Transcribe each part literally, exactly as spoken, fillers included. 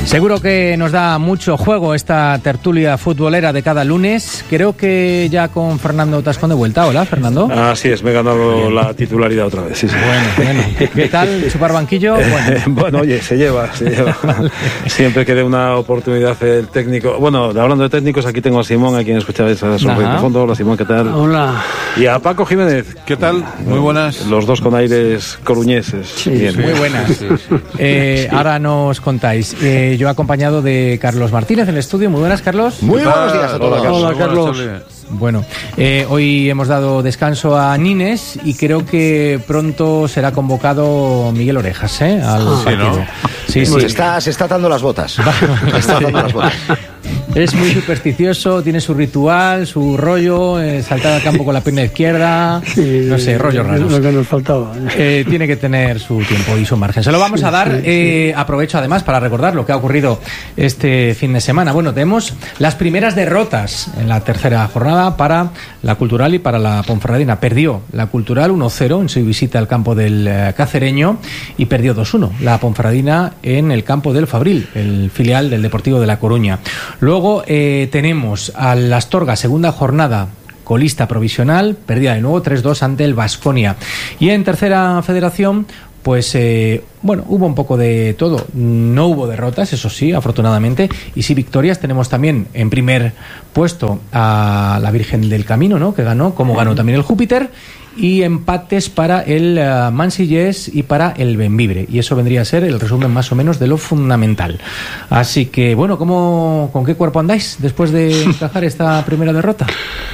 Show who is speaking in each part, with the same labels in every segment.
Speaker 1: Seguro que nos da mucho juego esta tertulia futbolera de cada lunes. Creo que ya con Fernando Tascón de vuelta. Hola, Fernando.
Speaker 2: Así es, me he ganado Bien. la titularidad otra vez. Sí, sí.
Speaker 1: Bueno, bueno. ¿Qué tal? ¿Chupar banquillo?
Speaker 2: Eh,
Speaker 1: bueno.
Speaker 2: bueno, oye, se lleva, se lleva. Vale. Siempre que dé una oportunidad el técnico. Bueno, hablando de técnicos, aquí tengo a Simón, a quien escucháis a su de fondo. Hola, Simón, ¿qué tal?
Speaker 3: Hola.
Speaker 2: Y a Paco Jiménez.
Speaker 4: ¿Qué tal? Muy buenas.
Speaker 2: Los dos con aires coruñeses.
Speaker 1: Sí, Bien. Sí. Muy buenas. Sí, sí. Eh, sí. Ahora nos contáis. Eh, yo acompañado de Carlos Martínez en el estudio. Muy buenas, Carlos.
Speaker 3: Muy buenos días a todos.
Speaker 2: Hola, Carlos.
Speaker 3: Hola, Carlos.
Speaker 1: Bueno, eh, hoy hemos dado descanso a Nines y creo que pronto será convocado Miguel Orejas, ¿eh? Al
Speaker 4: ah,
Speaker 1: partido.
Speaker 4: ¿no?
Speaker 1: Sí,
Speaker 3: sí.
Speaker 1: sí.
Speaker 3: Se está, se está atando las botas. Se está atando las botas.
Speaker 1: Es muy supersticioso, tiene su ritual, su rollo, eh, saltar al campo con la pierna izquierda, sí, no sé, rollos raros.
Speaker 5: Lo que nos faltaba.
Speaker 1: Eh, tiene que tener su tiempo y su margen. Se lo vamos a dar. Eh, aprovecho además para recordar lo que ha ocurrido este fin de semana. Bueno, tenemos las primeras derrotas en la tercera jornada para la Cultural y para la Ponferradina. Perdió la Cultural uno cero en su visita al campo del eh, Cacereño y perdió dos uno la Ponferradina en el campo del Fabril, el filial del Deportivo de La Coruña. Luego eh, tenemos al Astorga, segunda jornada, colista provisional, perdida de nuevo tres dos ante el Baskonia. Y en tercera federación, pues eh, bueno, hubo un poco de todo. No hubo derrotas, eso sí, afortunadamente, y sí victorias. Tenemos también en primer puesto a la Virgen del Camino, ¿no?, que ganó, como ganó también el Júpiter, y empates para el uh, Mansillés y para el Bembibre, y eso vendría a ser el resumen más o menos de lo fundamental. Así que bueno, ¿cómo, ¿con qué cuerpo andáis después de encajar esta primera derrota?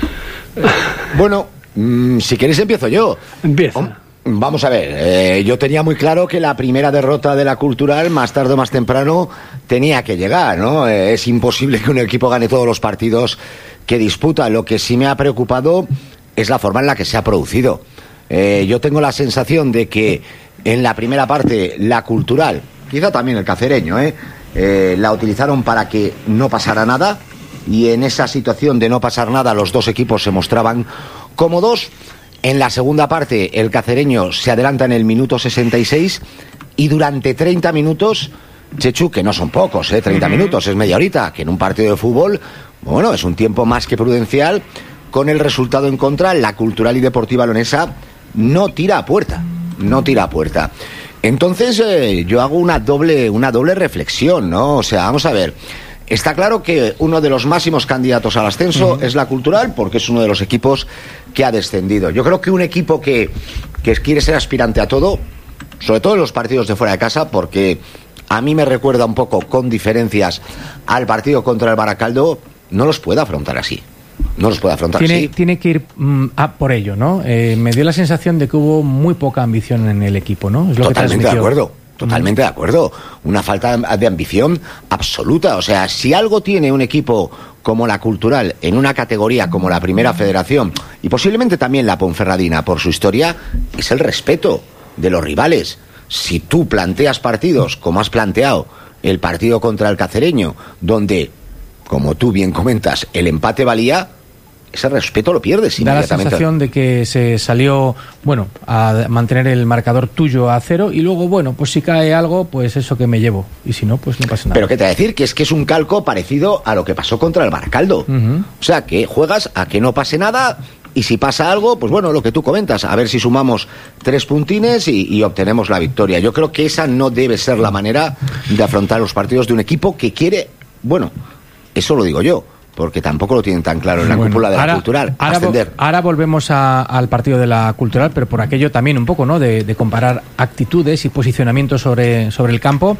Speaker 3: Bueno, mmm, si queréis empiezo yo.
Speaker 5: Empieza.
Speaker 3: Oh, vamos a ver, eh, yo tenía muy claro que la primera derrota de la Cultural, más tarde o más temprano, tenía que llegar, ¿no? Eh, es imposible que un equipo gane todos los partidos que disputa. Lo que sí me ha preocupado es la forma en la que se ha producido. Eh, yo tengo la sensación de que en la primera parte la Cultural, quizá también el Cacereño, eh, eh, la utilizaron para que no pasara nada, y en esa situación de no pasar nada los dos equipos se mostraban cómodos. En la segunda parte el Cacereño se adelanta en el minuto sesenta y seis y durante treinta minutos, Chechu, que no son pocos, eh, treinta minutos, es media horita, que en un partido de fútbol, bueno, es un tiempo más que prudencial. Con el resultado en contra, la Cultural y Deportiva Leonesa no tira a puerta, no tira a puerta. Entonces eh, yo hago una doble, una doble reflexión, ¿no? O sea, vamos a ver, está claro que uno de los máximos candidatos al ascenso uh-huh. es la Cultural, porque es uno de los equipos que ha descendido. Yo creo que un equipo que, que quiere ser aspirante a todo, sobre todo en los partidos de fuera de casa, porque a mí me recuerda un poco, con diferencias, al partido contra el Baracaldo, no los puede afrontar así. No los puede afrontar
Speaker 1: tiene,
Speaker 3: así.
Speaker 1: Tiene que ir mm, a por ello, ¿no? Eh, me dio la sensación de que hubo muy poca ambición en el equipo, ¿no? Es lo
Speaker 3: Totalmente
Speaker 1: que
Speaker 3: de acuerdo. Totalmente de acuerdo. Una falta de ambición absoluta. O sea, si algo tiene un equipo como la Cultural en una categoría como la Primera Federación, y posiblemente también la Ponferradina por su historia, es el respeto de los rivales. Si tú planteas partidos como has planteado el partido contra el Cacereño, donde, como tú bien comentas, el empate valía, ese respeto lo pierdes inmediatamente.
Speaker 1: Da la sensación de que se salió, bueno, a mantener el marcador tuyo a cero, y luego, bueno, pues si cae algo, pues eso que me llevo, y si no, pues no pasa nada.
Speaker 3: Pero qué te voy a decir, que es que es un calco parecido a lo que pasó contra el Baracaldo. Uh-huh. O sea, que juegas a que no pase nada, y si pasa algo, pues bueno, lo que tú comentas, a ver si sumamos tres puntines y, y obtenemos la victoria. Yo creo que esa no debe ser la manera de afrontar los partidos de un equipo que quiere, bueno, eso lo digo yo, porque tampoco lo tienen tan claro en la bueno, cúpula de la ahora, Cultural,
Speaker 1: ahora,
Speaker 3: ascender.
Speaker 1: Ahora volvemos a, al partido de la Cultural, pero por aquello también un poco, ¿no?, de, de comparar actitudes y posicionamientos sobre, sobre el campo.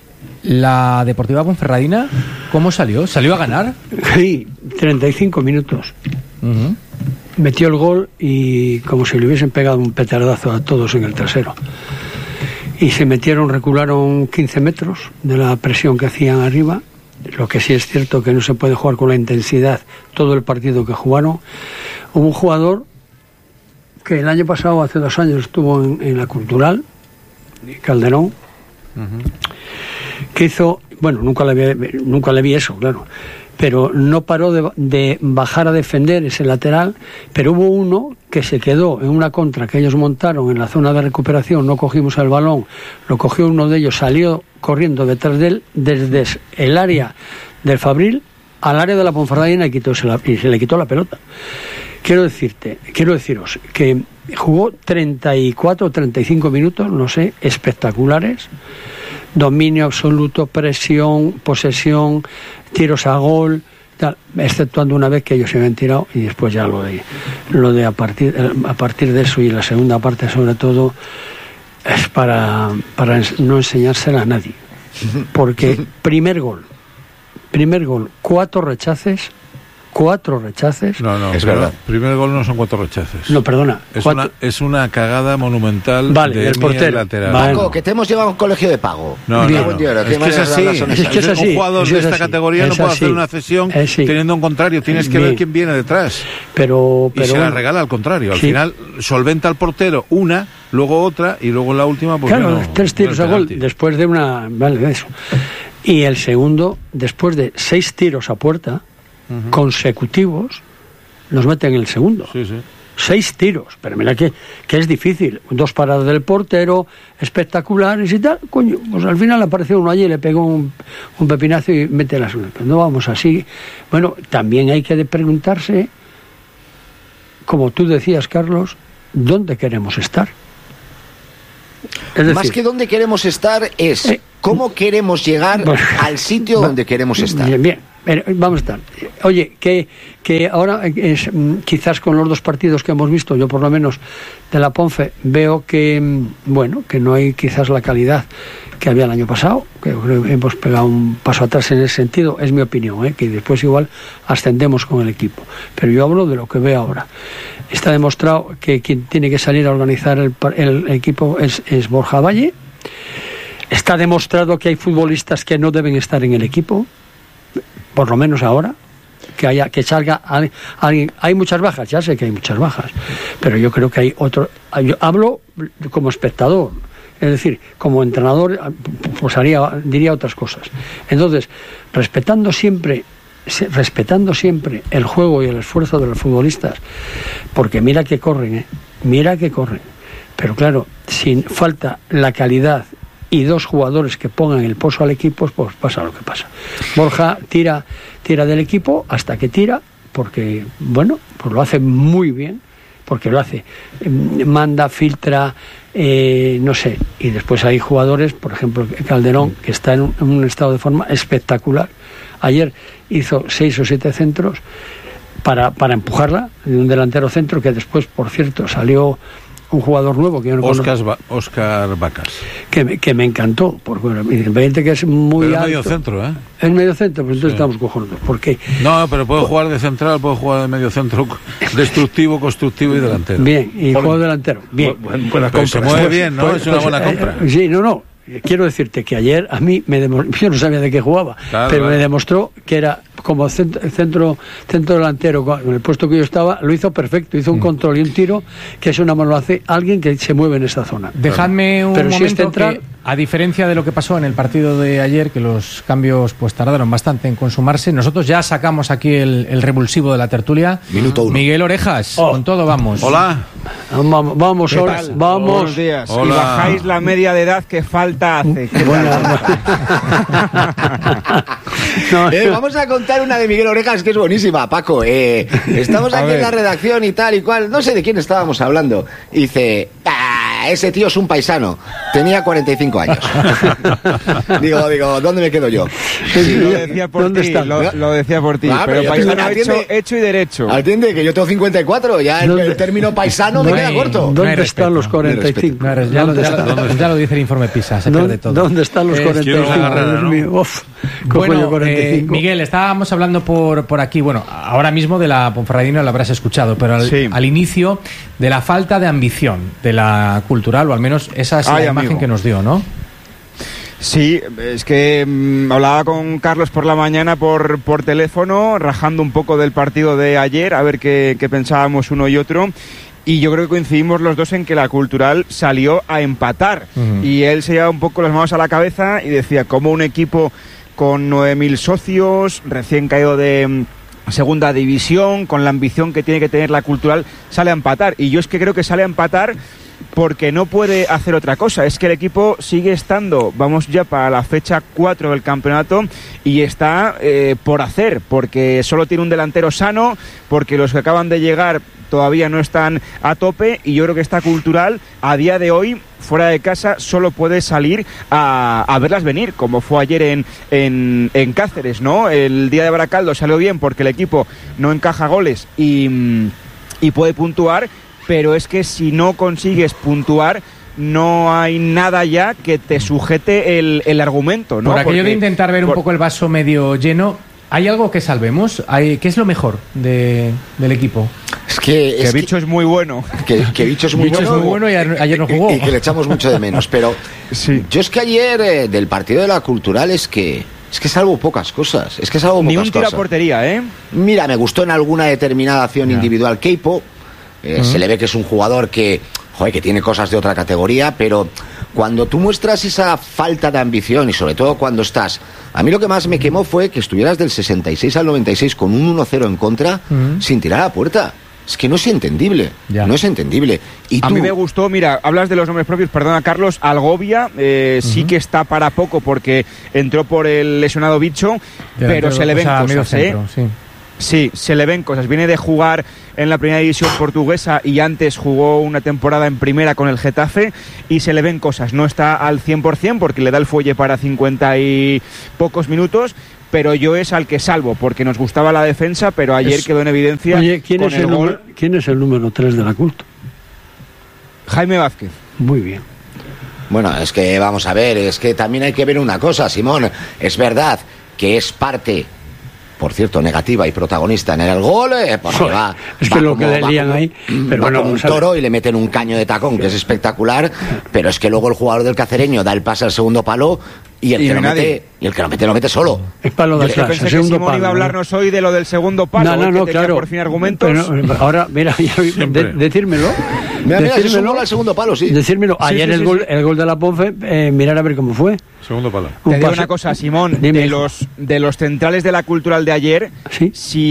Speaker 1: La Deportiva Ponferradina, ¿cómo salió? ¿Salió a ganar?
Speaker 5: Sí, treinta y cinco minutos. Uh-huh. Metió el gol y como si le hubiesen pegado un petardazo a todos en el trasero. Y se metieron, recularon quince metros de la presión que hacían arriba. Lo que sí es cierto que no se puede jugar con la intensidad todo el partido que jugaron. Hubo un jugador que el año pasado, hace dos años, estuvo en, en la Cultural, Calderón, uh-huh. que hizo, bueno, nunca le vi, nunca le vi eso, claro, pero no paró de, de bajar a defender ese lateral, pero hubo uno que se quedó en una contra que ellos montaron en la zona de recuperación, no cogimos el balón, lo cogió uno de ellos, salió corriendo detrás de él desde el área del Fabril al área de la Ponferradina y, quitóse la, y se le quitó la pelota. Quiero decirte, quiero deciros que jugó treinta y cuatro o treinta y cinco minutos, no sé, espectaculares. Dominio absoluto, presión, posesión, tiros a gol, tal, exceptuando una vez que ellos se habían tirado, y después ya lo de lo de a partir a partir de eso, y la segunda parte sobre todo es para para no enseñársela a nadie, porque primer gol primer gol cuatro rechaces cuatro rechaces.
Speaker 4: No, no,
Speaker 3: es verdad.
Speaker 4: Primer gol no son cuatro rechaces.
Speaker 5: No, perdona.
Speaker 4: Es, una, es una cagada monumental
Speaker 5: vale,
Speaker 4: de
Speaker 5: el portero
Speaker 4: lateral.
Speaker 3: Paco, bueno. Que te hemos llevado a un colegio de pago.
Speaker 4: No,
Speaker 5: Bien.
Speaker 4: no, no.
Speaker 3: Tío,
Speaker 4: es que es así.
Speaker 5: Es que es así.
Speaker 4: Un jugador de esta
Speaker 5: así.
Speaker 4: categoría
Speaker 5: es
Speaker 4: no puede
Speaker 5: así.
Speaker 4: hacer una cesión
Speaker 5: sí.
Speaker 4: teniendo un contrario. Tienes que
Speaker 5: Bien.
Speaker 4: ver quién viene detrás.
Speaker 5: Pero, pero
Speaker 4: y se
Speaker 5: bueno.
Speaker 4: la regala al contrario. Al
Speaker 5: Sí.
Speaker 4: final solventa al portero una, luego otra y luego la última. Pues
Speaker 5: claro,
Speaker 4: no,
Speaker 5: tres tiros
Speaker 4: no
Speaker 5: a gol
Speaker 4: penalti.
Speaker 5: después de una. Vale, de eso. Y el segundo, después de seis tiros a puerta uh-huh. consecutivos, los meten en el segundo.
Speaker 4: Sí, sí.
Speaker 5: Seis tiros, pero mira que, que es difícil. Dos paradas del portero, espectaculares y tal. Coño, pues al final apareció uno allí y le pegó un, un pepinazo y mete la segunda. Pero no vamos así. Bueno, también hay que preguntarse, como tú decías, Carlos, ¿dónde queremos estar? Es decir,
Speaker 3: más que dónde queremos estar es eh, cómo queremos llegar bueno, al sitio bueno, donde queremos estar.
Speaker 5: Bien, bien. Vamos a estar. Oye, que, que ahora es, quizás con los dos partidos que hemos visto, yo por lo menos de la Ponfe, veo que, bueno, que no hay quizás la calidad que había el año pasado, que hemos pegado un paso atrás en ese sentido, es mi opinión, ¿eh? Que después igual ascendemos con el equipo. Pero yo hablo de lo que veo ahora. Está demostrado que quien tiene que salir a organizar el, el equipo es, es Borja Valle. Está demostrado que hay futbolistas que no deben estar en el equipo, por lo menos ahora, que haya que salga alguien. Hay muchas bajas, ya sé que hay muchas bajas, pero yo creo que hay otro. Yo hablo como espectador, es decir, como entrenador, pues haría, diría otras cosas. Entonces, respetando siempre, respetando siempre el juego y el esfuerzo de los futbolistas, porque mira que corren, ¿eh? mira que corren, pero claro, sin falta la calidad y dos jugadores que pongan el pozo al equipo, pues pasa lo que pasa. Borja tira tira del equipo hasta que tira, porque, bueno, pues lo hace muy bien, porque lo hace, manda, filtra, eh, no sé, y después hay jugadores, por ejemplo, Calderón, que está en un, en un estado de forma espectacular. Ayer hizo seis o siete centros para, para empujarla, de un delantero centro, que después, por cierto, salió un jugador nuevo que yo no
Speaker 4: Oscar,
Speaker 5: conozco,
Speaker 4: ba- Oscar Vacas,
Speaker 5: que me, que me encantó, porque bueno, independiente que es muy
Speaker 4: pero
Speaker 5: alto,
Speaker 4: medio centro, ¿eh?
Speaker 5: es medio centro, pues entonces
Speaker 4: Sí.
Speaker 5: estamos cojonudos, porque
Speaker 4: No, pero puede jugar de central, puede jugar de medio centro, destructivo, constructivo y delantero.
Speaker 5: bien, y juego delantero, bien,
Speaker 2: Buen- buena
Speaker 4: Pero se
Speaker 2: compra.
Speaker 4: mueve
Speaker 5: Pues-
Speaker 4: bien, ¿no?
Speaker 5: pues-
Speaker 4: es una
Speaker 5: pues,
Speaker 4: buena
Speaker 5: eh,
Speaker 4: compra.
Speaker 5: eh, sí, no, no. Quiero decirte que ayer a mí me demo- yo no sabía de qué jugaba,
Speaker 4: Claro,
Speaker 5: pero
Speaker 4: claro.
Speaker 5: me demostró que era como centro, centro, centro delantero, en el puesto que yo estaba, lo hizo perfecto, hizo un
Speaker 1: Mm.
Speaker 5: control y un tiro, que eso nada más lo hace alguien que se mueve en esa zona.
Speaker 1: Dejadme un
Speaker 5: Pero si es
Speaker 1: momento
Speaker 5: central-
Speaker 1: que, a diferencia de lo que pasó en el partido de ayer, que los cambios pues tardaron bastante en consumarse, nosotros ya sacamos aquí el, el revulsivo de la tertulia.
Speaker 3: Minuto uno.
Speaker 1: Miguel Orejas,
Speaker 5: Oh.
Speaker 1: con todo vamos.
Speaker 4: Hola.
Speaker 5: Vamos, vamos,
Speaker 6: ¿Qué
Speaker 5: ahora,
Speaker 6: tal?
Speaker 5: vamos.
Speaker 6: Buenos días.
Speaker 4: Hola.
Speaker 6: Y bajáis la media de edad que falta hace. ¿Qué
Speaker 5: Bueno,
Speaker 6: tal?
Speaker 5: no,
Speaker 3: Eh, vamos a contar una de Miguel Orejas que es buenísima, Paco. Eh, estamos
Speaker 6: A
Speaker 3: aquí
Speaker 6: ver.
Speaker 3: en la redacción y tal y cual. No sé de quién estábamos hablando. Y dice, "Ah, ese tío es un paisano. Tenía cuarenta y cinco años. digo, digo, ¿dónde me quedo yo?
Speaker 6: Sí, lo decía por
Speaker 5: ¿Dónde
Speaker 6: ti,
Speaker 5: está?
Speaker 6: lo, lo decía por ti.
Speaker 3: Ah, pero
Speaker 6: pero
Speaker 3: yo
Speaker 6: paisano
Speaker 3: tengo-
Speaker 6: hecho,
Speaker 3: atiende-
Speaker 6: hecho y derecho.
Speaker 3: Atiende, que yo tengo cincuenta y cuatro. Ya el,
Speaker 5: ¿Dónde?
Speaker 3: el término paisano me
Speaker 1: No
Speaker 3: queda
Speaker 1: hay-
Speaker 3: corto.
Speaker 1: no hay
Speaker 5: ¿Dónde
Speaker 1: respeto,
Speaker 5: están los
Speaker 3: no hay
Speaker 5: cuarenta y cinco?
Speaker 1: Claro, ya, lo,
Speaker 5: ¿Dónde
Speaker 1: ya,
Speaker 5: está?
Speaker 1: lo- ya lo dice el informe PISA, se pierde
Speaker 5: ¿Dónde,
Speaker 1: todo.
Speaker 5: ¿Dónde están los
Speaker 1: Eh,
Speaker 5: cuarenta y
Speaker 4: quiero
Speaker 5: cinco?
Speaker 4: una carrera,
Speaker 5: Dios
Speaker 4: ¿no?
Speaker 5: mío, uf, cojo yo
Speaker 1: Bueno,
Speaker 5: cuarenta y
Speaker 1: eh,
Speaker 5: cinco.
Speaker 1: Miguel, estábamos hablando por, por aquí, bueno, ahora mismo de la Ponferradina lo habrás escuchado, pero al,
Speaker 6: Sí.
Speaker 1: al inicio de la falta de ambición de la cultural, o al menos esa es
Speaker 6: Ay,
Speaker 1: la imagen
Speaker 6: amigo.
Speaker 1: que nos dio, ¿no?
Speaker 6: Sí, es que mm, hablaba con Carlos por la mañana por, por teléfono, rajando un poco del partido de ayer, a ver qué, qué pensábamos uno y otro. Y yo creo que coincidimos los dos en que la Cultural salió a empatar.
Speaker 1: Ujú.
Speaker 6: Y él se llevaba un poco las manos a la cabeza y decía, como un equipo con nueve mil socios, recién caído de mm, segunda división, con la ambición que tiene que tener la Cultural, sale a empatar. Y yo es que creo que sale a empatar porque no puede hacer otra cosa. Es que el equipo sigue estando, vamos ya para la fecha cuatro del campeonato, y está eh, por hacer, porque solo tiene un delantero sano, porque los que acaban de llegar todavía no están a tope, y yo creo que esta Cultural a día de hoy fuera de casa solo puede salir a, a verlas venir, como fue ayer en, en, en Cáceres, ¿no? El día de Baracaldo salió bien porque el equipo no encaja goles y, y puede puntuar, pero es que si no consigues puntuar no hay nada ya que te sujete el, el argumento, ¿no?
Speaker 1: Por aquello
Speaker 6: porque,
Speaker 1: de intentar ver un
Speaker 6: por...
Speaker 1: poco el vaso medio lleno, ¿hay algo que salvemos? ¿Hay, ¿Qué es lo mejor de, del equipo?
Speaker 3: Es que,
Speaker 6: que
Speaker 3: es
Speaker 6: Bicho
Speaker 3: que,
Speaker 6: es muy bueno.
Speaker 3: Que, que Bicho es muy
Speaker 1: Bicho
Speaker 3: bueno.
Speaker 1: es muy bueno y ayer no jugó.
Speaker 3: Y, y que le echamos mucho de menos. Pero
Speaker 6: sí.
Speaker 3: Yo es que ayer eh, del partido de la Cultural es que es que salvo pocas cosas. Es que salvo
Speaker 6: Ni
Speaker 3: pocas
Speaker 6: un tiro
Speaker 3: cosas.
Speaker 6: a portería, ¿eh?
Speaker 3: Mira, me gustó en alguna determinada acción
Speaker 1: Ya.
Speaker 3: individual Keipo. Eh, uh-huh. Se le ve que es un jugador que, joder, que tiene cosas de otra categoría, pero cuando tú muestras esa falta de ambición y sobre todo cuando estás... A mí lo que más me quemó fue que estuvieras del sesenta y seis al noventa y seis con un uno cero en contra uh-huh. sin tirar a puerta. Es que no es entendible, ya. no es entendible. Y
Speaker 6: a
Speaker 3: tú...
Speaker 6: mí me gustó, mira, hablas de los nombres propios, perdona Carlos, Algovia eh, uh-huh. sí que está para poco porque entró por el lesionado Bicho,
Speaker 1: ya,
Speaker 6: pero se le ven
Speaker 1: o sea,
Speaker 6: cosas,
Speaker 1: centro,
Speaker 6: ¿eh?
Speaker 1: Sí.
Speaker 6: Sí, se le ven cosas. Viene de jugar en la primera división portuguesa y antes jugó una temporada en primera con el Getafe y se le ven cosas. No está al cien por ciento porque le da el fuelle para cincuenta y pocos minutos, pero yo es al que salvo porque nos gustaba la defensa, pero ayer es... quedó en evidencia.
Speaker 5: Oye, ¿quién,
Speaker 6: con
Speaker 5: es
Speaker 6: el
Speaker 5: el
Speaker 6: gol...
Speaker 5: número, ¿quién es el número tres de la Culto?
Speaker 6: Jaime Vázquez.
Speaker 5: Muy bien.
Speaker 3: Bueno, es que vamos a ver, es que también hay que ver una cosa, Simón. Es verdad que es parte... por cierto, negativa y protagonista en el gol, eh, pues
Speaker 5: Joder,
Speaker 3: va,
Speaker 5: es
Speaker 3: va
Speaker 5: que lo
Speaker 3: como,
Speaker 5: que le lían ahí, pero
Speaker 3: va
Speaker 5: bueno,
Speaker 3: como un toro y le meten un caño de tacón que es espectacular, pero es que luego el jugador del Cacereño da el pase al segundo palo y el,
Speaker 6: y
Speaker 3: que,
Speaker 6: no
Speaker 3: lo
Speaker 6: nadie.
Speaker 3: mete, y el que lo mete lo mete solo.
Speaker 5: Es palo de
Speaker 6: Yo
Speaker 5: atrás,
Speaker 6: pensé
Speaker 5: el
Speaker 6: que
Speaker 5: segundo
Speaker 6: Simón
Speaker 5: palo,
Speaker 6: iba a hablarnos hoy de lo del segundo palo,
Speaker 5: no, no, no,
Speaker 6: que tenía
Speaker 5: claro,
Speaker 6: por fin argumentos.
Speaker 5: Pero, ahora, mira, ya, de, decírmelo.
Speaker 3: Mira, mira,
Speaker 5: decírmelo,
Speaker 3: es un gol al segundo palo, sí.
Speaker 5: Decírmelo.
Speaker 6: Sí,
Speaker 5: Ayer
Speaker 6: sí,
Speaker 5: el,
Speaker 6: sí,
Speaker 5: gol,
Speaker 6: sí.
Speaker 5: el gol de la Ponfe, eh, mirar a ver cómo fue.
Speaker 4: Segundo palo.
Speaker 6: Te
Speaker 5: Un
Speaker 6: digo
Speaker 5: paso.
Speaker 6: una cosa, Simón,
Speaker 5: Dime.
Speaker 6: de los, de los centrales de la Cultural de ayer,
Speaker 5: ¿Sí?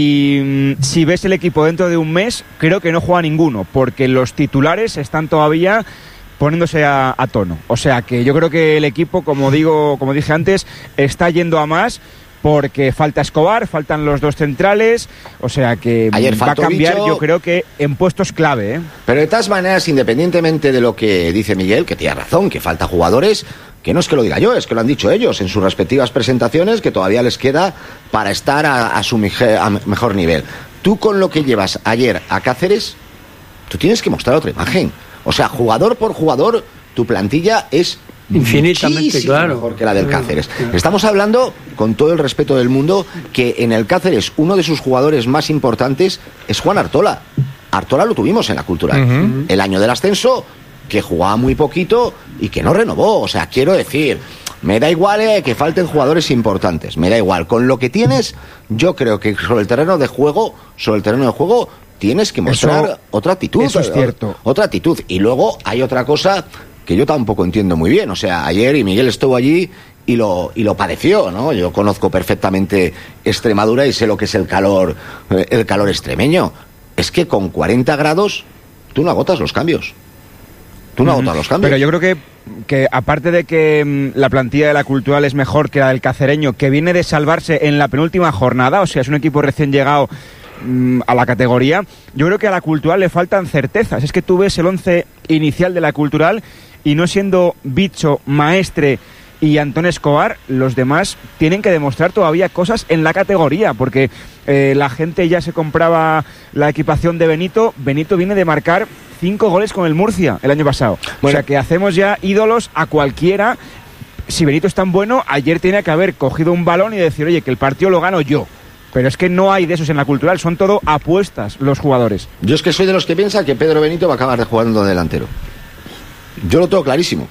Speaker 6: si, si ves el equipo dentro de un mes, creo que no juega ninguno, porque los titulares están todavía poniéndose a, a tono. O sea que yo creo que el equipo, como digo, como dije antes, está yendo a más, porque falta Escobar, faltan los dos centrales, o sea que
Speaker 3: Ayer
Speaker 6: va a cambiar,
Speaker 3: Bicho,
Speaker 6: yo creo que en puestos clave, ¿eh?
Speaker 3: Pero de todas maneras, independientemente de lo que dice Miguel, que tiene razón, que falta jugadores, que no es que lo diga yo, es que lo han dicho ellos en sus respectivas presentaciones, que todavía les queda para estar a, a su mije, a mejor nivel. Tú con lo que llevas ayer a Cáceres, tú tienes que mostrar otra imagen. O sea, jugador por jugador, tu plantilla es
Speaker 5: infinitamente, claro,
Speaker 3: mejor que la del Cáceres. Estamos hablando, con todo el respeto del mundo, que en el Cáceres uno de sus jugadores más importantes es Juan Artola. Artola lo tuvimos en la Cultural. Uh-huh. El año del ascenso, que jugaba muy poquito y que no renovó. O sea, quiero decir, me da igual eh, que falten jugadores importantes. Me da igual. Con lo que tienes, yo creo que sobre el terreno de juego, sobre el terreno de juego, tienes que mostrar
Speaker 6: eso,
Speaker 3: otra actitud.
Speaker 6: Eso es cierto.
Speaker 3: Otra actitud. Y luego hay otra cosa que yo tampoco entiendo muy bien. O sea, ayer y Miguel estuvo allí y lo y lo padeció, ¿no? Yo conozco perfectamente Extremadura y sé lo que es el calor, el calor extremeño. Es que con cuarenta grados tú no agotas los cambios. Tú no uh-huh. agotas los cambios.
Speaker 6: Pero yo creo que, que aparte de que mmm, la plantilla de la Cultural es mejor que la del Cacereño, que viene de salvarse en la penúltima jornada, o sea, es un equipo recién llegado mmm, a la categoría, yo creo que a la Cultural le faltan certezas. Es que tú ves el once inicial de la Cultural y no siendo Bicho, Maestre y Antón Escobar, los demás tienen que demostrar todavía cosas en la categoría, porque eh, la gente ya se compraba la equipación de Benito. Benito viene de marcar cinco goles con el Murcia el año pasado. Bueno. O sea que hacemos ya ídolos a cualquiera. Si Benito es tan bueno, ayer tenía que haber cogido un balón y decir, oye, que el partido lo gano yo. Pero es que no hay de esos en la Cultural, son todo apuestas los jugadores.
Speaker 3: Yo es que soy de los que piensa que Pedro Benito va a acabar de jugando delantero. Yo lo tengo clarísimo.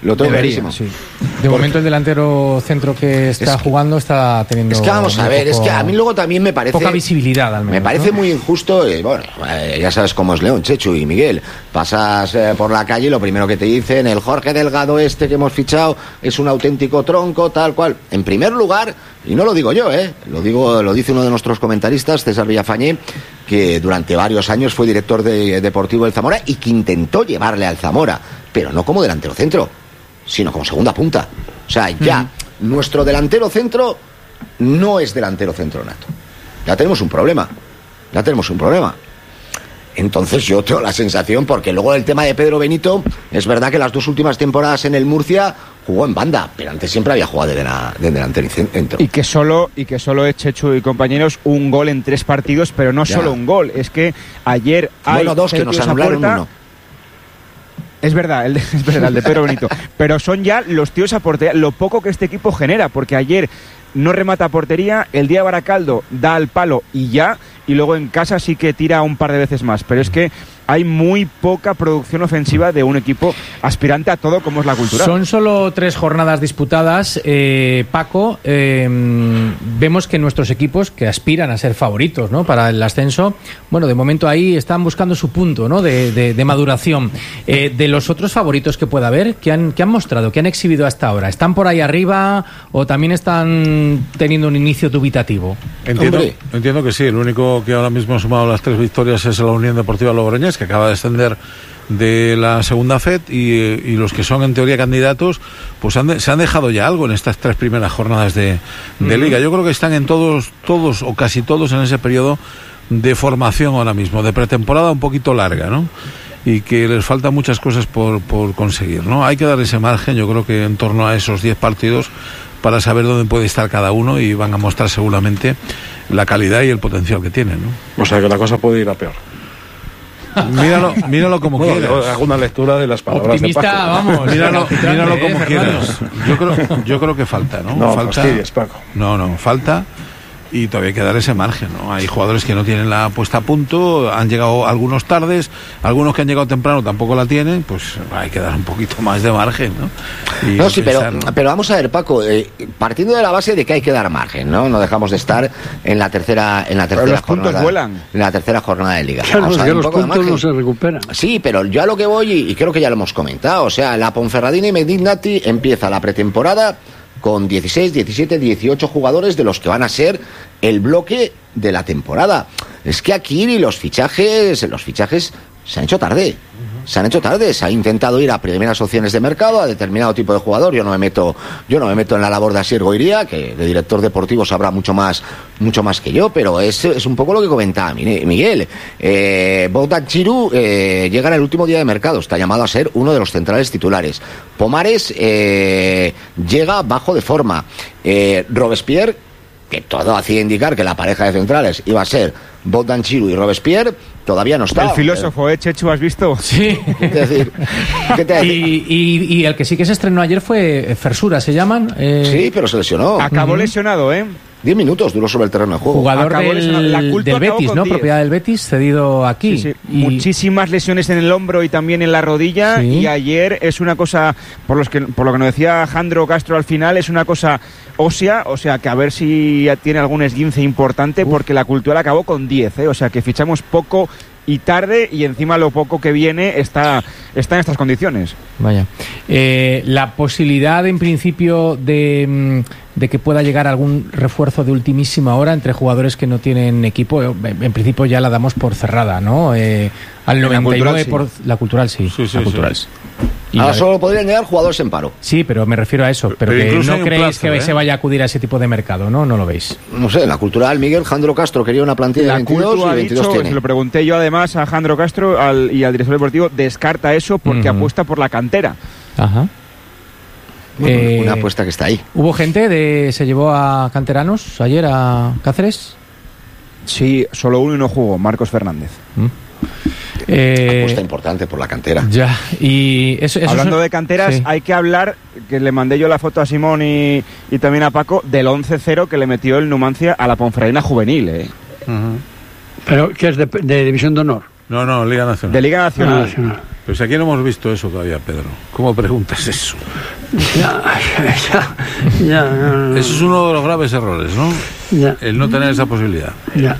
Speaker 3: Lo tengo
Speaker 1: Debería,
Speaker 3: clarísimo.
Speaker 1: sí. De momento el delantero centro que está
Speaker 3: es que,
Speaker 1: jugando está teniendo...
Speaker 3: Es que vamos a ver,
Speaker 1: poco,
Speaker 3: es que a mí luego también me parece...
Speaker 1: Poca visibilidad, al menos.
Speaker 3: Me parece
Speaker 1: ¿no?
Speaker 3: muy injusto, eh, bueno, eh, ya sabes cómo es León, Chechu y Miguel. Pasas eh, por la calle y lo primero que te dicen, el Jorge Delgado este que hemos fichado es un auténtico tronco, tal cual. En primer lugar, y no lo digo yo, eh, lo digo, lo dice uno de nuestros comentaristas, César Villafañé, que durante varios años fue director de, deportivo del Zamora y que intentó llevarle al Zamora, pero no como delantero centro, sino como segunda punta. O sea, ya, mm. nuestro delantero centro no es delantero centro nato. Ya tenemos un problema. Ya tenemos un problema. Entonces yo tengo la sensación, porque luego el tema de Pedro Benito, es verdad que las dos últimas temporadas en el Murcia jugó en banda, pero antes siempre había jugado de, de, de delantero centro.
Speaker 6: Y que solo, y que solo es Chechu y compañeros un gol en tres partidos, pero no ya. Solo un gol. Es que ayer hay
Speaker 3: bueno, dos que nos anularon
Speaker 6: puerta,
Speaker 3: uno.
Speaker 6: Es verdad, el de, es verdad, el de Pedro Benito. Pero son ya los tíos a portería, lo poco que este equipo genera, porque ayer no remata a portería, el día de Baracaldo da al palo y ya, y luego en casa sí que tira un par de veces más. Pero es que hay muy poca producción ofensiva de un equipo aspirante a todo como es la Cultural.
Speaker 1: Son solo tres jornadas disputadas, eh, Paco. Eh, vemos que nuestros equipos que aspiran a ser favoritos, ¿no?, para el ascenso, bueno, de momento ahí están buscando su punto, ¿no?, de, de, de maduración. Eh, de los otros favoritos que pueda haber, ¿qué han, qué han mostrado, qué han exhibido hasta ahora? ¿Están por ahí arriba o también están teniendo un inicio dubitativo?
Speaker 4: Entiendo, entiendo que sí. El único que ahora mismo ha sumado las tres victorias es la Unión Deportiva Logroñés, que acaba de descender de la segunda F E D, y, y los que son en teoría candidatos pues han de, se han dejado ya algo en estas tres primeras jornadas de, de Liga. Yo creo que están en todos, todos o casi todos en ese periodo de formación ahora mismo, de pretemporada un poquito larga, ¿no? Y que les faltan muchas cosas por, por conseguir, ¿no? Hay que dar ese margen, yo creo que en torno a esos diez partidos, para saber dónde puede estar cada uno, y van a mostrar seguramente la calidad y el potencial que tienen, ¿no?
Speaker 2: O sea que la cosa puede ir a peor.
Speaker 4: Míralo, míralo como bueno, quieras.
Speaker 2: Hago una lectura de las palabras
Speaker 1: optimista,
Speaker 2: de Paco.
Speaker 1: Vamos,
Speaker 4: míralo, míralo como
Speaker 1: eh,
Speaker 4: quieras. Yo creo, yo creo que falta, ¿no?
Speaker 2: No,
Speaker 4: falta,
Speaker 2: fastidies, Paco.
Speaker 4: No, no, falta. Y todavía hay que dar ese margen, ¿no? Hay jugadores que no tienen la puesta a punto, han llegado algunos tardes, algunos que han llegado temprano tampoco la tienen, pues hay que dar un poquito más de margen, ¿no?
Speaker 3: Y no, sí, pero, pero vamos a ver, Paco, eh, partiendo de la base de que hay que dar margen, ¿no? No dejamos de estar en la tercera, en la tercera
Speaker 6: pero los
Speaker 3: jornada.
Speaker 6: Puntos vuelan.
Speaker 3: En la tercera jornada de Liga.
Speaker 5: Claro,
Speaker 3: vamos a ver
Speaker 5: los
Speaker 3: un poco
Speaker 5: puntos no se recuperan.
Speaker 3: Sí, pero yo a lo que voy, y, y creo que ya lo hemos comentado, o sea, la Ponferradina y Medignati empieza la pretemporada con dieciséis, diecisiete, dieciocho jugadores de los que van a ser el bloque de la temporada. Es que aquí los fichajes, los fichajes se han hecho tarde. Se han hecho tarde, se ha intentado ir a primeras opciones de mercado, a determinado tipo de jugador. Yo no me meto, yo no me meto en la labor de Asier Goiría, que de director deportivo sabrá mucho más, mucho más que yo, pero es, es un poco lo que comentaba Miguel. Eh, Bogdan Chiru eh, llega en el último día de mercado, está llamado a ser uno de los centrales titulares. Pomares eh, llega bajo de forma. Eh, Robespierre, que todo hacía indicar que la pareja de centrales iba a ser Bogdan Chiru y Robespierre, todavía no está.
Speaker 6: El filósofo, ¿eh, Chechu? ¿Has visto?
Speaker 1: Sí.
Speaker 3: ¿Qué te decir? ¿Qué te decir?
Speaker 1: Y, y, y el que sí que se estrenó ayer fue Fersura, ¿se llaman? Eh...
Speaker 3: Sí, pero se lesionó.
Speaker 6: Acabó uh-huh. lesionado, ¿eh?
Speaker 3: Diez minutos duró sobre el terreno de juego.
Speaker 1: Jugador del,
Speaker 6: la
Speaker 1: del Betis, ¿no?
Speaker 6: diez.
Speaker 1: Propiedad del Betis, cedido aquí.
Speaker 6: Sí, sí.
Speaker 1: Y...
Speaker 6: Muchísimas lesiones en el hombro y también en la rodilla. Sí. Y ayer es una cosa, por, los que, por lo que nos decía Jandro Castro al final, es una cosa ósea. O sea que a ver si tiene algún esguince importante, porque la Cultural acabó con diez, ¿eh? O sea que fichamos poco y tarde, y encima lo poco que viene está, está en estas condiciones.
Speaker 1: Vaya. Eh, la posibilidad en principio de, de que pueda llegar algún refuerzo de ultimísima hora entre jugadores que no tienen equipo, en principio ya la damos por cerrada, ¿no? Eh, al noventa y nueve por ciento la Cultural sí.
Speaker 4: Sí, sí,
Speaker 1: la Cultural
Speaker 4: sí.
Speaker 1: sí. Y
Speaker 3: ahora
Speaker 1: la...
Speaker 3: solo podrían llegar jugadores en paro.
Speaker 1: Sí, pero me refiero a eso. Pero, pero que no creéis plazo, que ¿eh? se vaya a acudir a ese tipo de mercado, ¿no? No lo veis.
Speaker 3: No sé, en la Cultural, Miguel, Jandro Castro quería una plantilla de veintidós y veintidós tiene.
Speaker 6: Se lo pregunté yo además a Jandro Castro al, y al director deportivo, descarta eso porque uh-huh. apuesta por la cantera.
Speaker 1: Ajá.
Speaker 3: Bueno, eh, una apuesta que está ahí.
Speaker 1: ¿Hubo gente de se llevó a canteranos ayer a Cáceres?
Speaker 6: Sí, solo uno y no jugó, Marcos Fernández. ¿Mm?
Speaker 3: Eh, apuesta importante por la cantera.
Speaker 1: Ya, y eso, eso
Speaker 6: hablando
Speaker 1: son...
Speaker 6: de canteras, sí. Hay que hablar, que le mandé yo la foto a Simón y, y también a Paco, del once cero que le metió el Numancia a la Ponferradina juvenil, ¿eh?
Speaker 5: Uh-huh. ¿Pero qué es de, de División de Honor?
Speaker 4: No, no, Liga Nacional.
Speaker 6: De Liga Nacional.
Speaker 5: Ah, Nacional.
Speaker 4: Pues aquí no hemos visto eso todavía, Pedro. ¿Cómo preguntas eso?
Speaker 5: Ya, ya, ya. No,
Speaker 4: eso es uno de los graves errores, ¿no?
Speaker 5: Ya.
Speaker 4: El no tener esa posibilidad.
Speaker 5: Ya.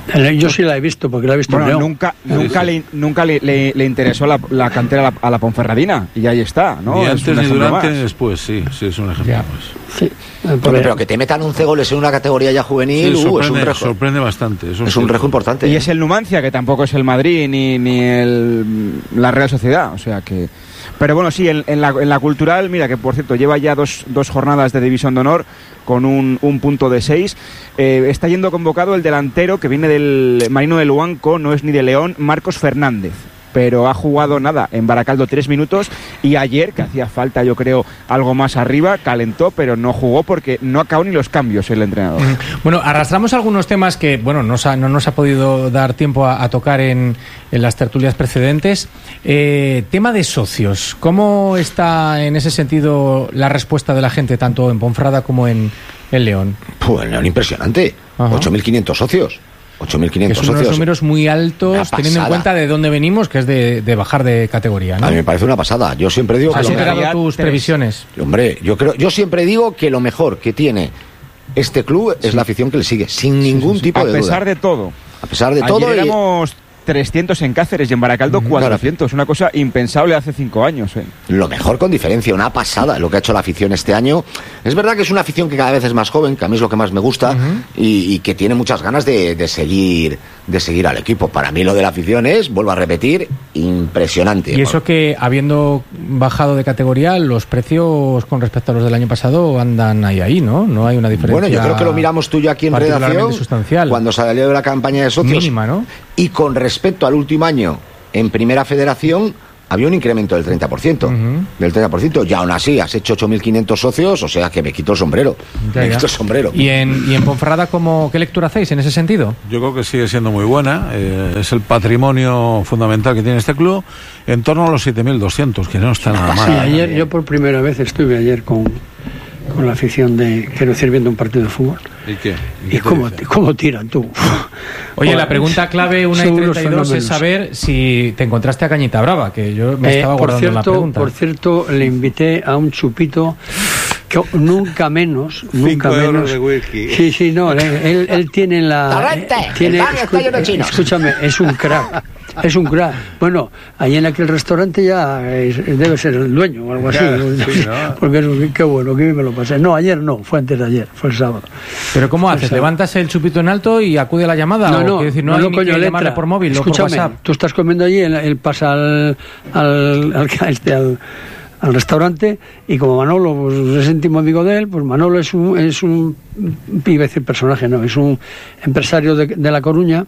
Speaker 5: Yo sí la he visto, porque la he visto
Speaker 6: bueno,
Speaker 5: en León.
Speaker 6: Nunca, nunca, le, nunca le, le, le interesó la, la cantera a la, a la Ponferradina, y ahí está, ¿no?
Speaker 4: Ni
Speaker 6: Es
Speaker 4: antes, ni durante, ni después, sí, sí, es un ejemplo más.
Speaker 5: Sí.
Speaker 3: Pero, pero que te metan once goles en una categoría ya juvenil,
Speaker 4: sí,
Speaker 3: uh, es un rejo.
Speaker 4: Sorprende bastante. Eso
Speaker 3: es un rejo importante.
Speaker 6: Y es el Numancia, que tampoco es el Madrid, ni, ni el, la Real Sociedad, o sea que... Pero bueno, sí, en, en, la, en la cultural, mira, que por cierto lleva ya dos, dos jornadas de División de Honor con un, un punto de seis. Eh, está yendo convocado el delantero que viene del Marino de Luanco, no es ni de León, Marcos Fernández. Pero ha jugado nada en Baracaldo tres minutos y ayer, que hacía falta yo creo algo más arriba, calentó, pero no jugó porque no acabó ni los cambios el entrenador.
Speaker 1: Bueno, arrastramos algunos temas que bueno nos ha, no nos ha podido dar tiempo a, a tocar en, en las tertulias precedentes. Eh, tema de socios, ¿cómo está en ese sentido la respuesta de la gente tanto en Ponferrada como en, en León?
Speaker 3: Pues en León impresionante, ocho mil quinientos socios. ocho mil quinientos
Speaker 1: que son
Speaker 3: socios.
Speaker 1: unos números muy altos, teniendo en cuenta de dónde venimos, que es de, de bajar de categoría, ¿no?
Speaker 3: A mí me parece una pasada. Yo siempre digo
Speaker 1: ¿Has
Speaker 3: que
Speaker 1: superado tus tres. previsiones?
Speaker 3: Hombre, yo creo, yo siempre digo que lo mejor que tiene este club es sí. la afición que le sigue, sin ningún sí, sí, sí.
Speaker 6: tipo
Speaker 3: de duda.
Speaker 6: A pesar de todo.
Speaker 3: A pesar de
Speaker 6: Ayer
Speaker 3: todo.
Speaker 6: Éramos trescientos en Cáceres y en Baracaldo cuatrocientos, una cosa impensable hace cinco años. ¿eh?
Speaker 3: Lo mejor con diferencia, una pasada lo que ha hecho la afición este año. Es verdad que es una afición que cada vez es más joven, que a mí es lo que más me gusta, uh-huh. y, y que tiene muchas ganas de, de seguir de seguir al equipo. Para mí lo de la afición es, vuelvo a repetir, impresionante.
Speaker 1: Y eso que habiendo bajado de categoría, los precios con respecto a los del año pasado andan ahí, ahí, ¿no? No hay una diferencia.
Speaker 3: Bueno, yo creo que lo miramos tú y yo aquí en redacción,
Speaker 1: sustancial.
Speaker 3: Cuando salió de la campaña de socios.
Speaker 1: Mínima, ¿no?
Speaker 3: Y con respecto al último año en Primera Federación había un incremento del treinta por ciento. Uh-huh. Del treinta por ciento. Y aún así has hecho ocho mil quinientos socios, o sea que me quito el sombrero. Ya, me ya. quito el sombrero.
Speaker 1: ¿Y en, y en Ponferrada cómo, qué lectura hacéis en ese sentido?
Speaker 4: Yo creo que sigue siendo muy buena. Eh, es el patrimonio fundamental que tiene este club. En torno a los siete mil doscientos, que no está nada mal.
Speaker 5: Sí, ayer yo por primera vez estuve ayer con... con la afición de, quiero decir, viendo un partido de fútbol.
Speaker 4: ¿Y qué?
Speaker 5: ¿Y, ¿Y cómo, cómo tiran tú?
Speaker 1: Oye, la pregunta clave una y treinta y dos es saber si te encontraste a Cañita Brava, que yo me eh, estaba guardando
Speaker 5: cierto,
Speaker 1: la pregunta.
Speaker 5: Por cierto, le invité a un chupito que nunca menos, nunca menos.
Speaker 4: De whisky.
Speaker 5: Sí, sí, no, él, él, él tiene la...
Speaker 3: Eh,
Speaker 5: tiene, escu, escúchame, es un crack. Es un crack. Bueno, ahí en aquel restaurante ya es, debe ser el dueño o algo así. Claro, sí, ¿no? Porque es, qué bueno, que me lo pasé. No, ayer no, fue antes de ayer, fue el sábado.
Speaker 1: ¿Pero cómo haces? ¿Levantas el chupito en alto y acude a la llamada?
Speaker 5: No, no,
Speaker 1: o, decir, no,
Speaker 5: no,
Speaker 1: hay
Speaker 5: no
Speaker 1: ni
Speaker 5: coño,
Speaker 1: que
Speaker 5: letra.
Speaker 1: llamarle por móvil o por WhatsApp.
Speaker 5: Tú estás comiendo allí, él, él pasa al, al, al, este, al, al restaurante y como Manolo pues, es íntimo amigo de él, pues Manolo es un, es un iba a decir personaje, no, es un empresario de, de La Coruña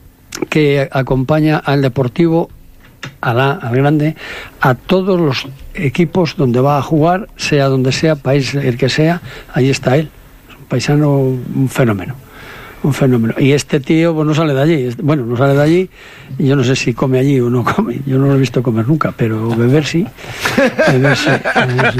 Speaker 5: que acompaña al Deportivo, a la, al grande, a todos los equipos donde va a jugar, sea donde sea, país el que sea, ahí está él. Es un paisano, un fenómeno. Un fenómeno. Y este tío pues no sale de allí. Bueno, no sale de allí. Y yo no sé si come allí o no come. Yo no lo he visto comer nunca, pero beber sí. Beber sí. Beber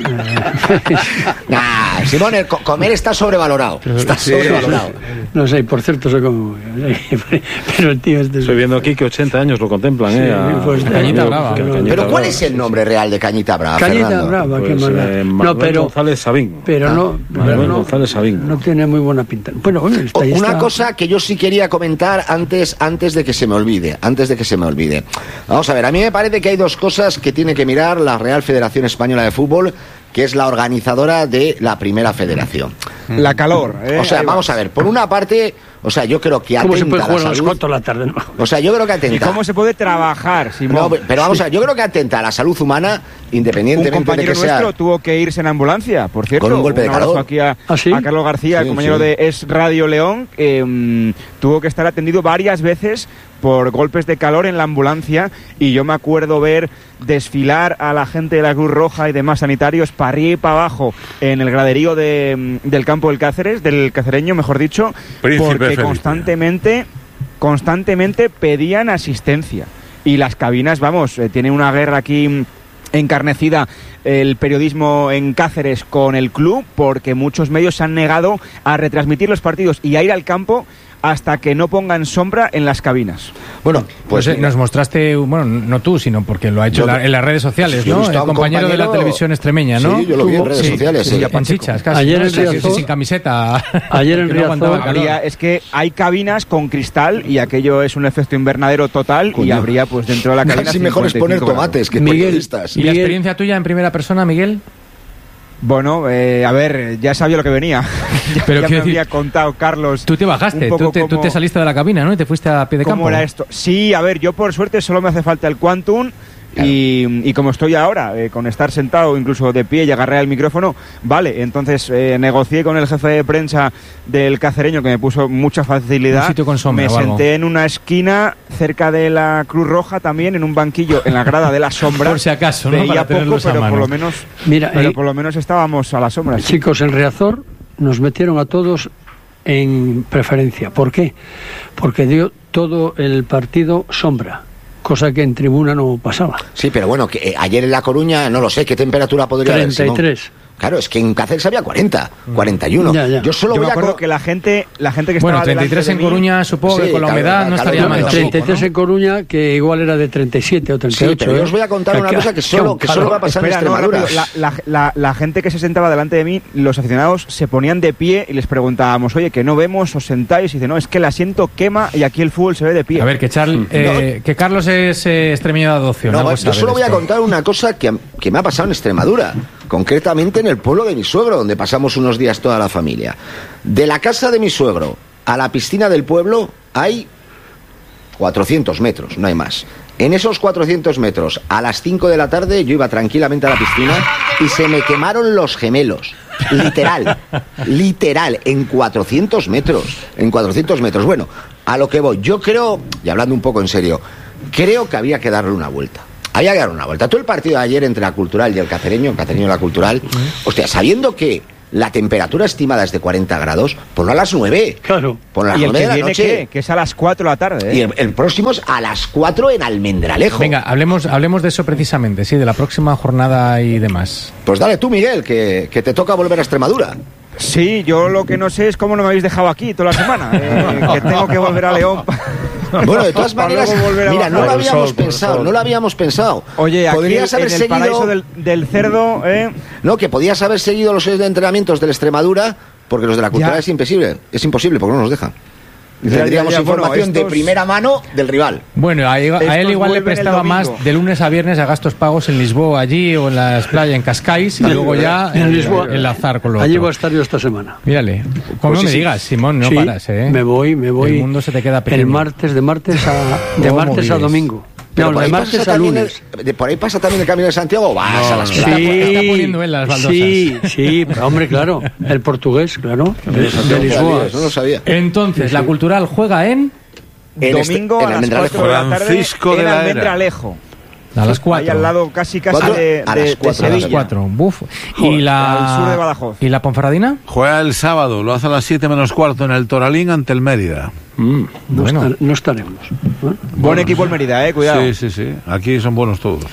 Speaker 5: sí.
Speaker 3: Nah, Simón, el co comer está sobrevalorado. Pero, está sí, sobrevalorado.
Speaker 5: No sé, por cierto, se come. Pero el tío este.
Speaker 2: Estoy viendo aquí que ochenta años lo contemplan, sí, ¿eh? A...
Speaker 5: Pues,
Speaker 1: Cañita Brava.
Speaker 3: Pero,
Speaker 2: Cañita
Speaker 3: pero
Speaker 2: Brava,
Speaker 3: ¿cuál es el nombre real de Cañita Brava?
Speaker 5: Cañita
Speaker 3: Fernando?
Speaker 5: Brava,
Speaker 2: pues,
Speaker 5: qué mala.
Speaker 2: Eh,
Speaker 5: no, pero.
Speaker 2: González Sabín.
Speaker 5: Pero
Speaker 2: ah,
Speaker 5: no.
Speaker 2: Manuel
Speaker 5: no
Speaker 2: González Sabín.
Speaker 5: No tiene muy buena pinta. Bueno, bueno, está ahí.
Speaker 3: Una
Speaker 5: está.
Speaker 3: cosa que yo sí quería comentar antes, antes de que se me olvide, antes de que se me olvide. Vamos a ver, a mí me parece que hay dos cosas que tiene que mirar la Real Federación Española de Fútbol, que es la organizadora de la Primera Federación.
Speaker 6: La calor, ¿eh?
Speaker 3: O sea,
Speaker 6: Ahí
Speaker 3: vamos
Speaker 6: vas.
Speaker 3: a ver, por una parte, o sea, yo creo que
Speaker 5: ¿Cómo se puede
Speaker 3: atenta a
Speaker 5: jugar
Speaker 3: la
Speaker 5: a las
Speaker 3: salud.
Speaker 5: cuatro de la tarde? No.
Speaker 3: O sea, yo creo que atenta.
Speaker 6: ¿Y cómo se puede trabajar, Simón?
Speaker 3: No, pero vamos a ver, yo creo que atenta a la salud humana,
Speaker 6: Un
Speaker 3: independientemente
Speaker 6: compañero
Speaker 3: de que sea.
Speaker 6: nuestro tuvo que irse en ambulancia, por cierto.
Speaker 3: Con un golpe de
Speaker 6: abrazo
Speaker 3: calor.
Speaker 6: aquí a,
Speaker 5: ¿Ah, sí?
Speaker 6: a Carlos García,
Speaker 3: Sí,
Speaker 6: compañero
Speaker 3: sí.
Speaker 6: de Es Radio León, que um, tuvo que estar atendido varias veces por golpes de calor en la ambulancia, y yo me acuerdo ver desfilar a la gente de la Cruz Roja y demás sanitarios para arriba y para abajo en el graderío de, del campo del Cáceres, del cacereño, mejor dicho,
Speaker 4: Príncipe
Speaker 6: porque
Speaker 4: Felipe.
Speaker 6: constantemente, constantemente pedían asistencia. Y las cabinas, vamos, eh, tiene una guerra aquí encarnecida el periodismo en Cáceres con el club, porque muchos medios se han negado a retransmitir los partidos y a ir al campo hasta que no pongan sombra en las cabinas.
Speaker 3: Bueno, pues
Speaker 1: pues nos mostraste, bueno, no tú, sino porque lo ha hecho la, en las redes sociales, ¿no? El compañero, compañero de la televisión extremeña, ¿no?
Speaker 3: Sí, yo lo vi en redes
Speaker 1: sí,
Speaker 3: sociales.
Speaker 1: Sí,
Speaker 3: sí.
Speaker 1: En chichas, casi.
Speaker 5: Ayer
Speaker 1: ¿no?
Speaker 5: en Riazor,
Speaker 1: sin camiseta.
Speaker 5: Ayer en Riazor
Speaker 1: no
Speaker 6: habría, es que hay cabinas con cristal y aquello es un efecto invernadero total. Coño. Y habría pues dentro de la cabina
Speaker 3: casi mejor es poner tomates que
Speaker 5: Miguel,
Speaker 3: periodistas.
Speaker 1: ¿Y Miguel, la experiencia tuya en primera persona, Miguel?
Speaker 6: Bueno, eh, a ver, ya sabía lo que venía. ya
Speaker 1: Pero
Speaker 6: ya me
Speaker 1: decir,
Speaker 6: había contado Carlos.
Speaker 1: Tú te bajaste, tú te, tú te saliste de la cabina, ¿no? Y te fuiste a pie de campo.
Speaker 6: ¿Cómo era esto? Sí, a ver, yo por suerte solo me hace falta el Quantum. Claro. Y, y como estoy ahora, eh, con estar sentado, incluso de pie y agarré el micrófono, vale, entonces eh, negocié con el jefe de prensa del Cacereño, que me puso mucha facilidad.
Speaker 1: Un sitio con sombra,
Speaker 6: me senté en una esquina cerca de la Cruz Roja también, en un banquillo en la grada de la sombra.
Speaker 1: Por si acaso, ¿no?
Speaker 6: Veía
Speaker 1: Para
Speaker 6: poco, pero por lo menos,
Speaker 5: Mira,
Speaker 6: pero
Speaker 5: eh,
Speaker 6: por lo menos estábamos a la sombra. Sí.
Speaker 5: Chicos, en Riazor nos metieron a todos en preferencia. ¿Por qué? Porque dio todo el partido sombra, cosa que en tribuna no pasaba.
Speaker 3: Sí, pero bueno, que eh, ayer en La Coruña, no lo sé, ¿qué temperatura podría haber?
Speaker 5: treinta y tres.
Speaker 3: Claro, es que en Cáceres había cuarenta, cuarenta y uno.
Speaker 5: Ya, ya.
Speaker 3: Yo solo
Speaker 6: Yo
Speaker 3: voy
Speaker 6: me acuerdo
Speaker 3: a...
Speaker 6: que la gente, la gente que
Speaker 1: bueno,
Speaker 6: estaba
Speaker 1: treinta y tres en
Speaker 6: mí,
Speaker 1: Coruña, supongo
Speaker 3: sí,
Speaker 1: que con la
Speaker 3: claro,
Speaker 1: humedad
Speaker 3: claro,
Speaker 1: no estaría
Speaker 3: claro,
Speaker 1: mal.
Speaker 3: claro,
Speaker 5: treinta y tres
Speaker 1: ¿no?
Speaker 5: en Coruña, que igual era de treinta y siete o treinta y ocho.
Speaker 3: Sí, pero
Speaker 5: ¿eh?
Speaker 3: yo os voy a contar una cosa que solo, que solo va a pasar
Speaker 6: Espera,
Speaker 3: en
Speaker 6: no,
Speaker 3: Extremadura.
Speaker 6: rápido, la, la, la, la gente que se sentaba delante de mí, los aficionados se ponían de pie y les preguntábamos, oye, que no vemos, os sentáis, y dice, no, es que el asiento quema y aquí el fútbol se ve de pie.
Speaker 1: A ver, que, Charles, eh, no. que Carlos es eh, extremeño de adopción.
Speaker 3: No, yo solo voy a contar una cosa que, que me ha pasado en Extremadura, concretamente en el pueblo de mi suegro, donde pasamos unos días toda la familia. De la casa de mi suegro a la piscina del pueblo hay cuatrocientos metros, no hay más. En esos cuatrocientos metros, a las cinco de la tarde, yo iba tranquilamente a la piscina y se me quemaron los gemelos. Literal, literal, en cuatrocientos metros. En cuatrocientos metros. Bueno, a lo que voy, yo creo, y hablando un poco en serio, creo que había que darle una vuelta. Había que darle una vuelta. Todo el partido de ayer entre la Cultural y el Cacereño, el Cacereño y la Cultural, uh-huh. Hostia, sabiendo que la temperatura estimada es de cuarenta grados, ponlo a las nueve.
Speaker 5: Claro.
Speaker 3: Ponlo a las
Speaker 6: ¿Y el
Speaker 3: nueve
Speaker 6: que
Speaker 3: de la
Speaker 6: viene
Speaker 3: noche.
Speaker 6: qué? Que es a las cuatro de la tarde. ¿eh?
Speaker 3: Y el, el próximo es a las cuatro en Almendralejo.
Speaker 1: Venga, hablemos, hablemos de eso precisamente, sí, de la próxima jornada y demás.
Speaker 3: Pues dale tú, Miguel, que, que te toca volver a Extremadura.
Speaker 6: Sí, yo lo que no sé es cómo no me habéis dejado aquí toda la semana. Eh, que tengo que volver a León.
Speaker 3: Bueno, de todas maneras, mira, no lo habíamos
Speaker 2: sol,
Speaker 3: pensado, no lo habíamos pensado.
Speaker 6: Oye, aquí
Speaker 3: podrías haber
Speaker 6: en el
Speaker 3: seguido...
Speaker 6: paraíso del, del cerdo, ¿eh?
Speaker 3: No, que podías haber seguido los entrenamientos de la Extremadura, porque los de la Cultural
Speaker 6: Ya.
Speaker 3: es imposible, es imposible, porque no nos dejan.
Speaker 6: Ya,
Speaker 3: Tendríamos
Speaker 6: ya, ya,
Speaker 3: información
Speaker 6: bueno, estos...
Speaker 3: de primera mano del rival.
Speaker 1: Bueno, a, a él
Speaker 6: Estos
Speaker 1: igual le
Speaker 6: vuelven el
Speaker 1: prestaba más
Speaker 6: domingo.
Speaker 1: de lunes a viernes a gastos pagos en Lisboa allí o en las playas en Cascais y luego ya
Speaker 5: En
Speaker 1: en,
Speaker 5: Lisboa.
Speaker 1: enlazar con lo
Speaker 5: Allí
Speaker 1: otro.
Speaker 5: voy a estar yo esta semana.
Speaker 1: Mírale, como
Speaker 3: Pues sí,
Speaker 1: me
Speaker 3: sí.
Speaker 1: digas, Simón, no
Speaker 5: Sí,
Speaker 1: paras, ¿eh?
Speaker 5: me voy, me voy.
Speaker 1: El mundo se te queda pequeño.
Speaker 5: El martes, de martes a, de
Speaker 1: ¿Cómo
Speaker 5: martes a
Speaker 1: vives?
Speaker 5: domingo.
Speaker 3: Pero
Speaker 5: No,
Speaker 3: por
Speaker 5: de
Speaker 3: ahí
Speaker 5: martes
Speaker 3: pasa
Speaker 5: a
Speaker 3: también
Speaker 5: lunes.
Speaker 3: el- de por ahí pasa también el Camino de Santiago o vas a las
Speaker 1: Está,
Speaker 3: playas.
Speaker 1: está poniendo él las baldosas.
Speaker 5: Sí, sí, pero, hombre, claro. El portugués, claro. De, de
Speaker 3: No lo
Speaker 5: Lisboa.
Speaker 3: sabía, no lo sabía.
Speaker 1: Entonces, la Cultural juega en
Speaker 3: En este-
Speaker 6: Domingo
Speaker 3: en
Speaker 6: a las
Speaker 3: Almendralejo.
Speaker 6: cuatro de la tarde
Speaker 4: Francisco de
Speaker 6: en
Speaker 4: la Era.
Speaker 6: Almendralejo.
Speaker 1: a las
Speaker 6: Ahí
Speaker 1: cuatro.
Speaker 6: al lado casi casi
Speaker 3: ¿Cuatro?
Speaker 6: de,
Speaker 3: A
Speaker 6: de-
Speaker 3: las
Speaker 6: de
Speaker 3: cuatro,
Speaker 1: A las
Speaker 6: Sevilla.
Speaker 1: cuatro. Buf.
Speaker 6: Joder,
Speaker 1: y la
Speaker 6: al sur de Badajoz.
Speaker 1: ¿Y la Ponferradina?
Speaker 4: Juega el sábado, lo hace a las siete menos cuarto en el Toralín ante el Mérida.
Speaker 5: Mm, no,
Speaker 1: Bueno.
Speaker 5: estar- no estaremos. ¿eh?
Speaker 6: Buen equipo el Mérida, eh, cuidado.
Speaker 4: Sí, sí, sí. Aquí son buenos todos.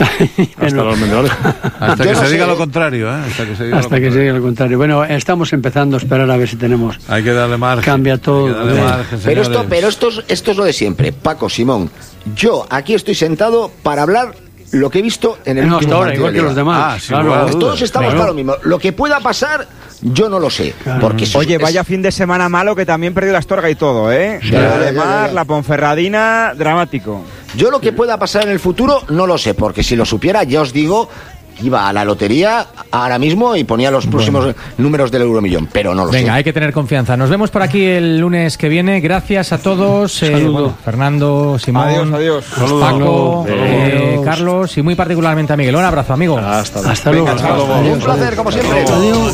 Speaker 2: Hasta los Almendralejo.
Speaker 4: Hasta
Speaker 3: Yo
Speaker 4: que
Speaker 3: no
Speaker 4: se
Speaker 3: sé.
Speaker 4: diga lo contrario, ¿eh? Hasta que se diga
Speaker 5: Hasta
Speaker 4: lo
Speaker 5: que se
Speaker 4: contrario.
Speaker 5: diga lo contrario. Bueno, estamos empezando a esperar a ver si tenemos.
Speaker 4: Hay que darle margen.
Speaker 5: Cambia todo,
Speaker 4: Hay que darle
Speaker 5: ¿eh?
Speaker 4: margen,
Speaker 3: Pero esto,
Speaker 4: señores.
Speaker 3: pero esto, es- esto es lo de siempre. Paco, Simón, yo aquí estoy sentado para hablar lo que he visto en el
Speaker 5: No,
Speaker 3: último
Speaker 5: hasta ahora,
Speaker 3: partido
Speaker 5: igual
Speaker 3: de
Speaker 5: que los
Speaker 3: Liga.
Speaker 5: demás.
Speaker 4: Ah, sin
Speaker 5: claro.
Speaker 4: lugar a
Speaker 3: Pues
Speaker 4: dudas.
Speaker 3: todos estamos
Speaker 5: Claro.
Speaker 3: para lo mismo. Lo que pueda pasar, yo no lo sé. Porque si-
Speaker 6: Oye,
Speaker 3: es-
Speaker 6: vaya fin de semana malo que también perdió la Astorga y todo, ¿eh?
Speaker 3: Ya,
Speaker 6: Lo
Speaker 3: ya,
Speaker 6: de
Speaker 3: ya,
Speaker 6: Mar,
Speaker 3: ya.
Speaker 6: la Ponferradina, dramático.
Speaker 3: Yo lo que pueda pasar en el futuro no lo sé, porque si lo supiera, ya os digo, iba a la lotería ahora mismo y ponía los próximos números del Euromillón, pero no lo
Speaker 1: Venga,
Speaker 3: sé.
Speaker 1: hay que tener confianza. Nos vemos por aquí el lunes que viene. Gracias a todos. eh,
Speaker 5: Saludo.
Speaker 1: bueno, Fernando, Simón,
Speaker 6: Adiós, adiós.
Speaker 1: Paco,
Speaker 5: Saludo.
Speaker 1: eh,
Speaker 5: Adiós.
Speaker 1: Carlos y muy particularmente a Miguel. Un abrazo, amigo.
Speaker 2: Hasta luego.
Speaker 5: Hasta luego.
Speaker 3: Un placer, como siempre.
Speaker 5: Adiós.